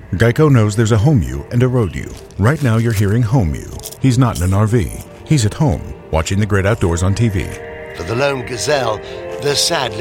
Geico knows there's a home you and a road you. Right now you're hearing home you. He's not in an RV. He's at home, watching the great outdoors on TV. For the lone gazelle, the sad